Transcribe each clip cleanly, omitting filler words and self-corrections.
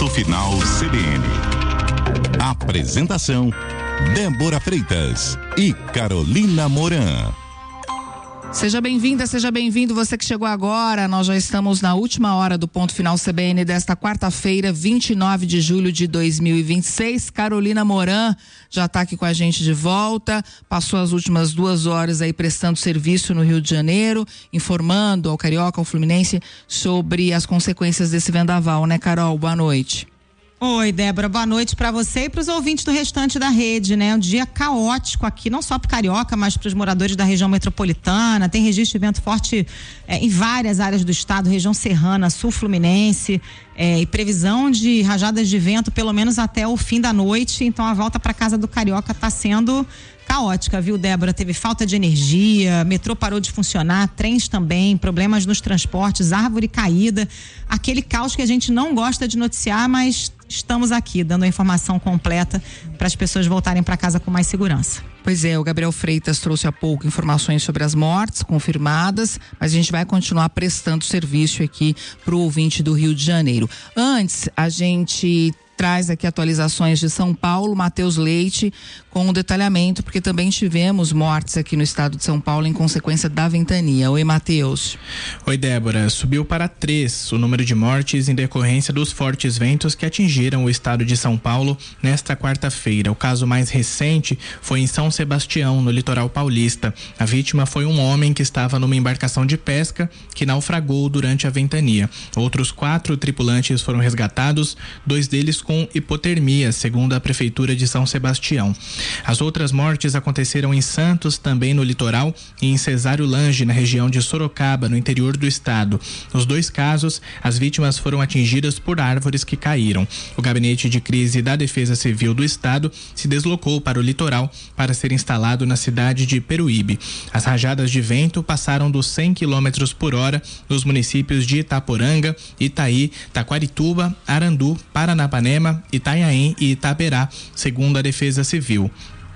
Ponto Final CBN. Apresentação: Débora Freitas e Carolina Moran. Seja bem-vinda, seja bem-vindo você que chegou agora. Nós já estamos na última hora do Ponto Final CBN desta quarta-feira, 29 de julho de 2026. Carolina Moran já está aqui com a gente de volta. Passou as últimas 2 horas aí prestando serviço no Rio de Janeiro, informando ao Carioca, ao Fluminense, sobre as consequências desse vendaval, né, Carol? Boa noite. Oi, Débora, boa noite para você e para os ouvintes do restante da rede, né? Um dia caótico aqui, não só para o Carioca, mas para os moradores da região metropolitana. Tem registro de vento forte em várias áreas do estado, região serrana, sul fluminense, e previsão de rajadas de vento pelo menos até o fim da noite. Então a volta para casa do Carioca está sendo caótica, viu, Débora? Teve falta de energia, metrô parou de funcionar, trens também, problemas nos transportes, árvore caída, aquele caos que a gente não gosta de noticiar, mas estamos aqui dando a informação completa para as pessoas voltarem para casa com mais segurança. Pois é, o Gabriel Freitas trouxe há pouco informações sobre as mortes confirmadas, mas a gente vai continuar prestando serviço aqui para o ouvinte do Rio de Janeiro. Antes, a gente traz aqui atualizações de São Paulo, Matheus Leite, com um detalhamento, porque também tivemos mortes aqui no estado de São Paulo em consequência da ventania. Oi, Matheus. Oi, Débora. Subiu para 3 o número de mortes em decorrência dos fortes ventos que atingiram o estado de São Paulo nesta quarta-feira. O caso mais recente foi em São Sebastião, no litoral paulista. A vítima foi um homem que estava numa embarcação de pesca que naufragou durante a ventania. Outros 4 tripulantes foram resgatados, 2 deles com hipotermia, segundo a Prefeitura de São Sebastião. As outras mortes aconteceram em Santos, também no litoral, e em Cesário Lange, na região de Sorocaba, no interior do estado. Nos 2 casos, as vítimas foram atingidas por árvores que caíram. O Gabinete de Crise da Defesa Civil do estado se deslocou para o litoral para ser instalado na cidade de Peruíbe. As rajadas de vento passaram dos 100 km por hora nos municípios de Itaporanga, Itaí, Taquarituba, Arandu, Paranapanema, Itanhaém e Itaberá, segundo a Defesa Civil.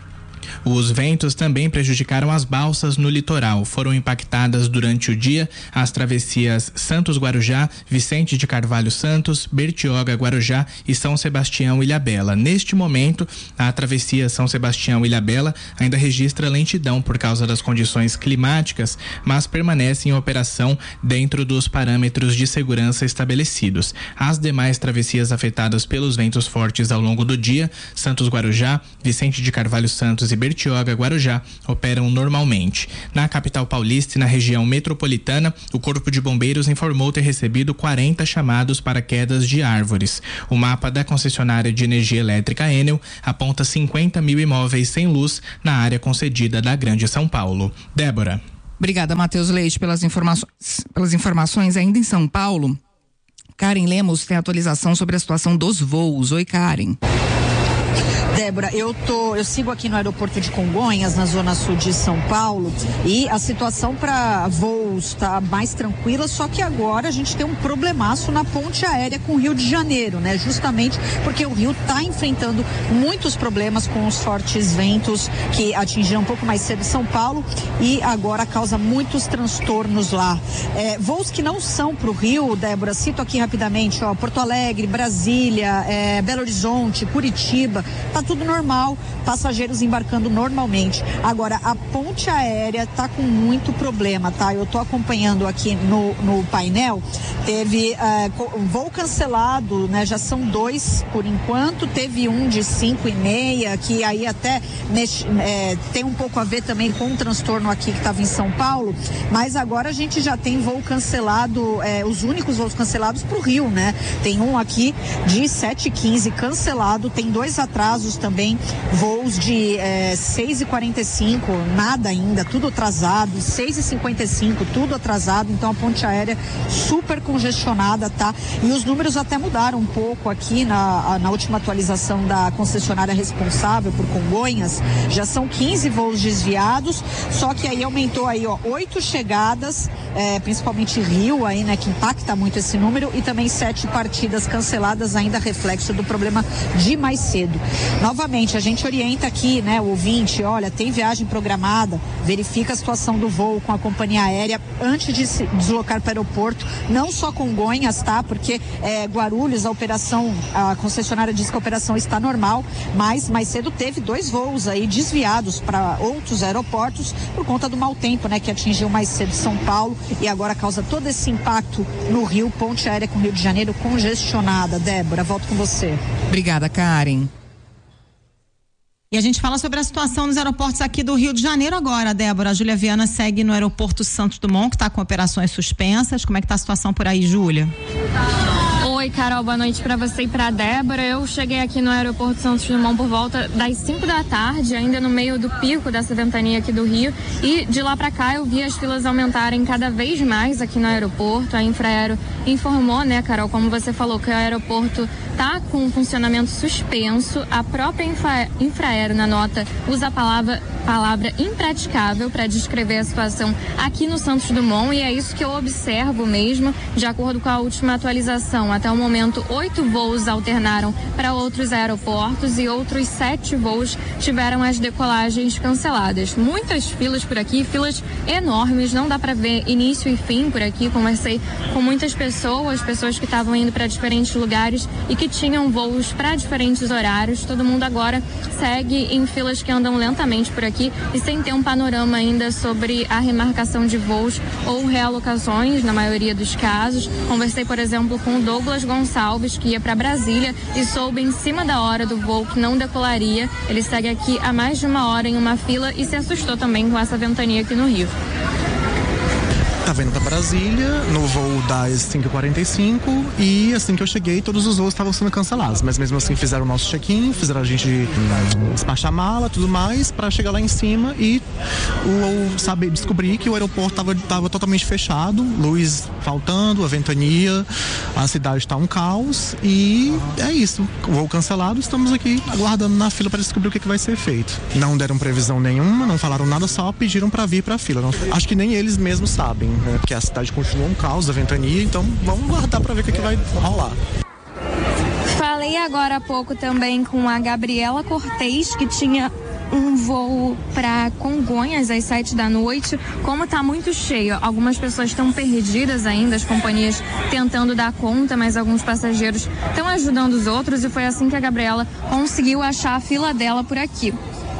Os ventos também prejudicaram as balsas no litoral. Foram impactadas durante o dia as travessias Santos-Guarujá, Vicente de Carvalho Santos, Bertioga-Guarujá e São Sebastião-Ilhabela. Neste momento, a travessia São Sebastião-Ilhabela ainda registra lentidão por causa das condições climáticas, mas permanece em operação dentro dos parâmetros de segurança estabelecidos. As demais travessias afetadas pelos ventos fortes ao longo do dia, Santos-Guarujá, Vicente de Carvalho Santos e Bertioga-Guarujá, operam normalmente. Na capital paulista e na região metropolitana, o Corpo de Bombeiros informou ter recebido 40 chamados para quedas de árvores. O mapa da concessionária de energia elétrica Enel aponta 50 mil imóveis sem luz na área concedida da Grande São Paulo. Débora. Obrigada, Matheus Leite, pelas informações. Ainda em São Paulo, Karen Lemos tem atualização sobre a situação dos voos. Oi, Karen. Débora, eu sigo aqui no aeroporto de Congonhas, na zona sul de São Paulo, e a situação para voos está mais tranquila, só que agora a gente tem um problemaço na ponte aérea com o Rio de Janeiro, né? Justamente porque o Rio está enfrentando muitos problemas com os fortes ventos que atingiram um pouco mais cedo São Paulo e agora causa muitos transtornos lá. Voos que não são para o Rio, Débora, cito aqui rapidamente, Porto Alegre, Brasília, Belo Horizonte, Curitiba, tá tudo normal, passageiros embarcando normalmente. Agora, a ponte aérea tá com muito problema, tá? Eu tô acompanhando aqui no painel, teve voo cancelado, né? Já são 2 por enquanto, teve um de 5:30, que aí até tem um pouco a ver também com o transtorno aqui que estava em São Paulo, mas agora a gente já tem voo cancelado, os únicos voos cancelados pro Rio, né? Tem um aqui de 7h15 cancelado, tem 2 atrasos também, voos de 6h45, nada ainda, tudo atrasado, 6h55, tudo atrasado, então a ponte aérea super congestionada, tá? E os números até mudaram um pouco aqui na última atualização da concessionária responsável por Congonhas, já são 15 voos desviados, só que aí aumentou aí, 8 chegadas, principalmente Rio aí, né, que impacta muito esse número, e também 7 partidas canceladas, ainda reflexo do problema de mais cedo. sentido. Novamente, a gente orienta aqui, né, o ouvinte, olha, tem viagem programada, verifica a situação do voo com a companhia aérea antes de se deslocar para o aeroporto, não só Congonhas, tá? Porque Guarulhos, a concessionária diz que a operação está normal, mas mais cedo teve 2 voos aí desviados para outros aeroportos por conta do mau tempo, né, que atingiu mais cedo São Paulo e agora causa todo esse impacto no Rio, ponte aérea com o Rio de Janeiro congestionada. Débora, volto com você. Obrigada, Karen. E a gente fala sobre a situação nos aeroportos aqui do Rio de Janeiro agora, Débora. A Júlia Viana segue no aeroporto Santos Dumont, que está com operações suspensas. Como é que está a situação por aí, Júlia? Oi, Carol, boa noite para você e para Débora. Eu cheguei aqui no aeroporto Santos Dumont por volta das 5 da tarde, ainda no meio do pico dessa ventania aqui do Rio, e de lá para cá eu vi as filas aumentarem cada vez mais aqui no aeroporto. A Infraero informou, né, Carol, como você falou, que o aeroporto está com um funcionamento suspenso. A própria Infraero, na nota, usa a palavra impraticável para descrever a situação aqui no Santos Dumont, e é isso que eu observo mesmo, de acordo com a última atualização. Até o momento, 8 voos alternaram para outros aeroportos e outros 7 voos tiveram as decolagens canceladas. Muitas filas por aqui, filas enormes, não dá para ver início e fim por aqui. Conversei com muitas pessoas que estavam indo para diferentes lugares e que tinham voos para diferentes horários. Todo mundo agora segue em filas que andam lentamente por aqui e sem ter um panorama ainda sobre a remarcação de voos ou realocações, na maioria dos casos. Conversei, por exemplo, com o Douglas Gonçalves, que ia para Brasília e soube em cima da hora do voo que não decolaria. Ele segue aqui há mais de 1 hora em uma fila e se assustou também com essa ventania aqui no Rio. Estava indo para Brasília no voo das 5h45 e assim que eu cheguei todos os voos estavam sendo cancelados, mas mesmo assim fizeram o nosso check-in, fizeram a gente despachar a mala, tudo mais, para chegar lá em cima e descobrir que o aeroporto estava totalmente fechado, luz faltando, a ventania, a cidade está um caos e é isso, o voo cancelado, estamos aqui aguardando na fila para descobrir o que vai ser feito. Não deram previsão nenhuma, não falaram nada, só pediram para vir para a fila. Acho que nem eles mesmos sabem, porque a cidade continua um caos, a ventania, então vamos guardar para ver o que vai rolar. Falei agora há pouco também com a Gabriela Cortez, que tinha um voo para Congonhas às 7 da noite. Como está muito cheio, algumas pessoas estão perdidas ainda, as companhias tentando dar conta, mas alguns passageiros estão ajudando os outros e foi assim que a Gabriela conseguiu achar a fila dela por aqui.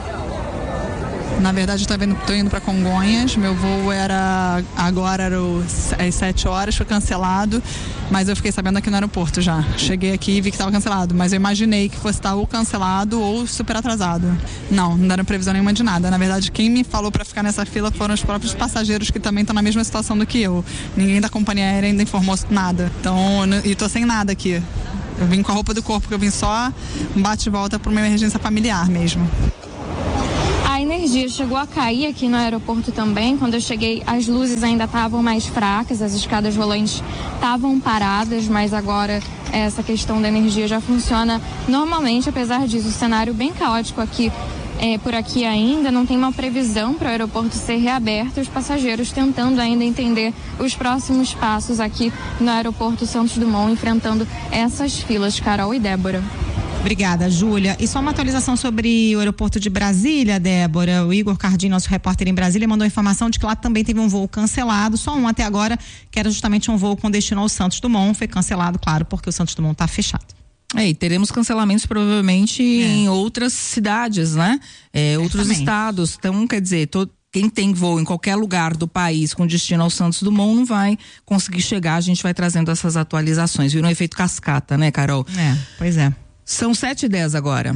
Na verdade, estou indo para Congonhas. Meu voo era às 7 horas, foi cancelado, mas eu fiquei sabendo aqui no aeroporto já. Cheguei aqui e vi que estava cancelado, mas eu imaginei que fosse estar ou cancelado ou super atrasado. Não deram previsão nenhuma de nada. Na verdade, quem me falou para ficar nessa fila foram os próprios passageiros que também estão na mesma situação do que eu. Ninguém da companhia aérea ainda informou nada. Então, e tô sem nada aqui. Eu vim com a roupa do corpo, porque eu vim só um bate e volta para uma emergência familiar mesmo. A energia chegou a cair aqui no aeroporto também. Quando eu cheguei, as luzes ainda estavam mais fracas, as escadas rolantes estavam paradas, mas agora essa questão da energia já funciona normalmente. Apesar disso, o cenário bem caótico aqui, por aqui ainda, não tem uma previsão para o aeroporto ser reaberto, os passageiros tentando ainda entender os próximos passos aqui no aeroporto Santos Dumont, enfrentando essas filas. Carol e Débora. Obrigada, Júlia. E só uma atualização sobre o aeroporto de Brasília, Débora. O Igor Cardim, nosso repórter em Brasília, mandou a informação de que lá também teve um voo cancelado, só um até agora, que era justamente um voo com destino ao Santos Dumont. Foi cancelado, claro, porque o Santos Dumont está fechado. E teremos cancelamentos provavelmente em outras cidades, né? Outros estados. Então, quer dizer, quem tem voo em qualquer lugar do país com destino ao Santos Dumont não vai conseguir chegar. A gente vai trazendo essas atualizações. Virou um efeito cascata, né, Carol? Pois é. São 7h10 agora.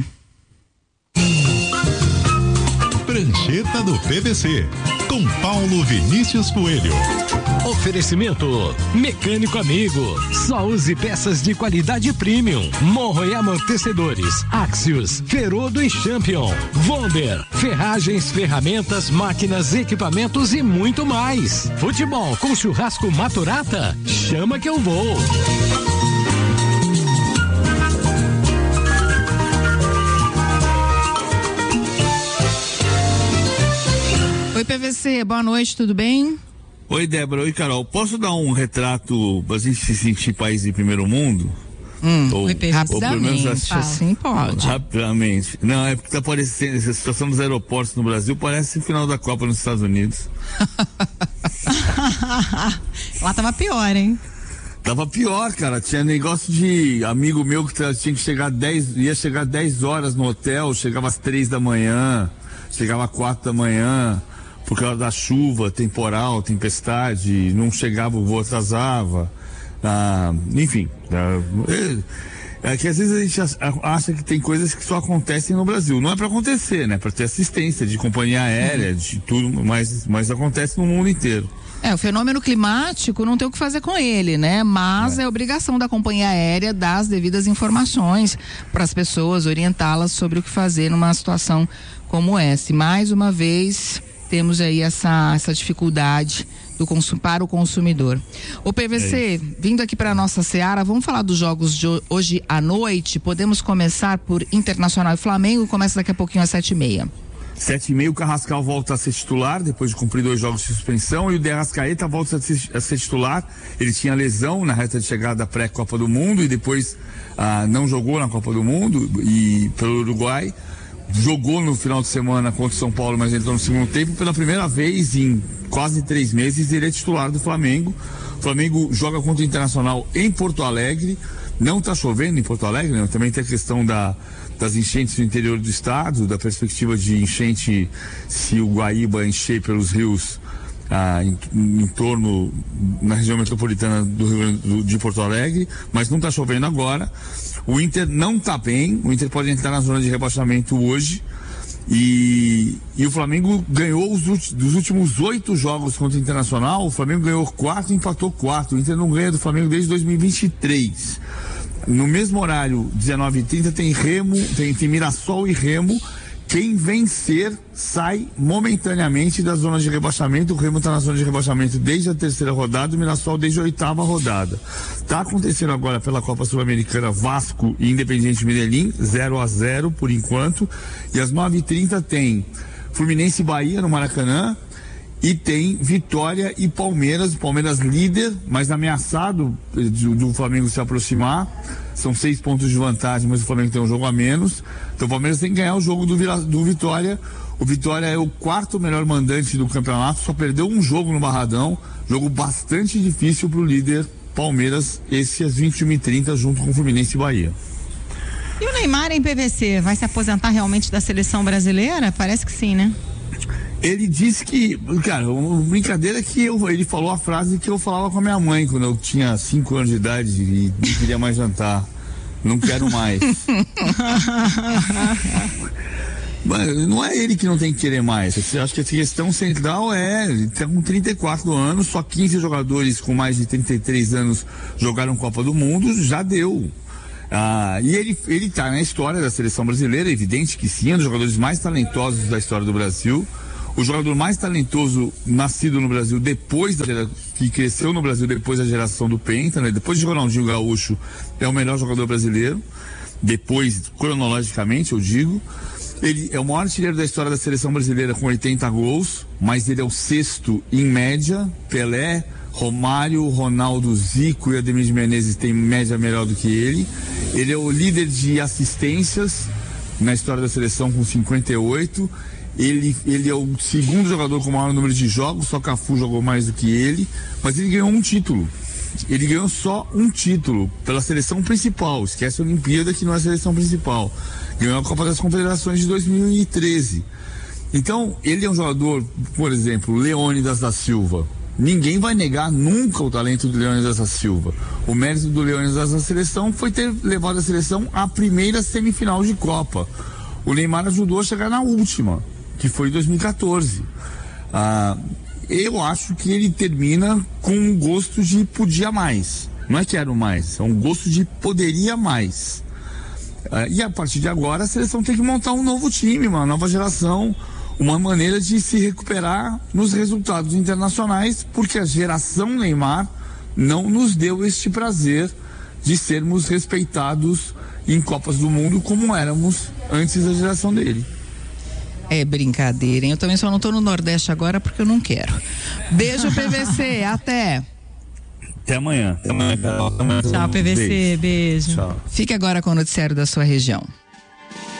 Prancheta do PVC, com Paulo Vinícius Coelho. Oferecimento Mecânico Amigo. Só use peças de qualidade premium. Morro e amortecedores. Axios, Ferodo e Champion. Wonder, ferragens, ferramentas, máquinas, equipamentos e muito mais. Futebol com churrasco Maturata? Chama que eu vou. Oi, PVC, boa noite, tudo bem? Oi, Débora, oi, Carol. Posso dar um retrato pra gente se sentir país de primeiro mundo? Rapidamente, assim pode. Rapidamente. Não, é porque tá parecendo, essa situação dos aeroportos no Brasil parece o final da Copa nos Estados Unidos. Lá tava pior, hein? Tava pior, cara. Tinha negócio de amigo meu que tinha que chegar ia chegar 10 horas no hotel, chegava às 3 da manhã, chegava às 4 da manhã, por causa da chuva, temporal, tempestade, não chegava, o voo atrasava. Enfim. É que às vezes a gente acha que tem coisas que só acontecem no Brasil. Não é para acontecer, né? Para ter assistência de companhia aérea, de tudo, mas acontece no mundo inteiro. O fenômeno climático não tem o que fazer com ele, né? Mas é obrigação da companhia aérea dar as devidas informações para as pessoas, orientá-las sobre o que fazer numa situação como essa. E mais uma vez, temos aí essa dificuldade para o consumidor. O PVC, vindo aqui para a nossa seara, vamos falar dos jogos de hoje à noite. Podemos começar por Internacional e Flamengo, começa daqui a pouquinho às 7h30. 7h30, o Carrascal volta a ser titular, depois de cumprir 2 jogos de suspensão, e o De Arrascaeta volta a ser titular. Ele tinha lesão na reta de chegada pré-Copa do Mundo e depois não jogou na Copa do Mundo e pelo Uruguai. Jogou no final de semana contra o São Paulo, mas entrou no segundo tempo. Pela primeira vez em quase 3 meses, ele é titular do Flamengo. O Flamengo joga contra o Internacional em Porto Alegre. Não está chovendo em Porto Alegre, né? Também tem a questão das enchentes no interior do estado, da perspectiva de enchente se o Guaíba encher pelos rios em torno, na região metropolitana do Rio Grande de Porto Alegre, mas não está chovendo agora. O Inter não está bem, o Inter pode entrar na zona de rebaixamento hoje e o Flamengo ganhou dos últimos 8 jogos contra o Internacional. O Flamengo ganhou 4 e empatou 4. O Inter não ganha do Flamengo desde 2023. No mesmo horário, 19h30, tem Mirassol e Remo. Quem vencer sai momentaneamente da zona de rebaixamento. O Remo está na zona de rebaixamento desde a 3ª rodada, o Mirassol desde a 8ª rodada. Está acontecendo agora pela Copa Sul-Americana Vasco e Independiente Medellín, 0-0 por enquanto. E às 9h30 tem Fluminense e Bahia no Maracanã. E tem Vitória e Palmeiras. O Palmeiras líder, mas ameaçado do Flamengo se aproximar. São 6 pontos de vantagem, mas o Flamengo tem um jogo a menos. Então o Palmeiras tem que ganhar o jogo do Vitória. O Vitória é o 4º melhor mandante do campeonato, só perdeu um jogo no Barradão. Jogo bastante difícil para o líder Palmeiras, esse às 21h30, junto com o Fluminense e Bahia. E o Neymar em PVC, vai se aposentar realmente da seleção brasileira? Parece que sim, né? Ele disse que, cara, uma brincadeira é que ele falou a frase que eu falava com a minha mãe quando eu tinha 5 anos de idade e não queria mais jantar. Não quero mais. Mas não é ele que não tem que querer mais. Eu acho que a questão central ele tá com 34 anos, só 15 jogadores com mais de 33 anos jogaram Copa do Mundo, já deu. E ele tá na história da seleção brasileira, é evidente que sim, é um dos jogadores mais talentosos da história do Brasil. O jogador mais talentoso nascido no Brasil que cresceu no Brasil depois da geração do Penta, né? Depois de Ronaldinho Gaúcho, é o melhor jogador brasileiro. Depois, cronologicamente, eu digo. Ele é o maior artilheiro da história da seleção brasileira com 80 gols, mas ele é o 6º em média. Pelé, Romário, Ronaldo, Zico e Ademir de Menezes têm média melhor do que ele. Ele é o líder de assistências na história da seleção com 58. Ele é o 2º jogador com o maior número de jogos, só Cafu jogou mais do que ele, mas ele ganhou um título. Ele ganhou só um título pela seleção principal, esquece a Olimpíada que não é a seleção principal. Ganhou a Copa das Confederações de 2013. Então, ele é um jogador, por exemplo, Leônidas da Silva. Ninguém vai negar nunca o talento do Leônidas da Silva. O mérito do Leônidas da seleção foi ter levado a seleção à primeira semifinal de Copa. O Neymar ajudou a chegar na última, que foi em 2014. Eu acho que ele termina com um gosto de podia mais. Não é quero mais, é um gosto de poderia mais. E a partir de agora a seleção tem que montar um novo time, uma nova geração, uma maneira de se recuperar nos resultados internacionais, porque a geração Neymar não nos deu este prazer de sermos respeitados em Copas do Mundo como éramos antes da geração dele. É brincadeira, hein? Eu também só não tô no Nordeste agora porque eu não quero. Beijo, PVC, até. Até amanhã, Carol. Até amanhã. Tchau, PVC. Beijo. Tchau. Fique agora com o noticiário da sua região.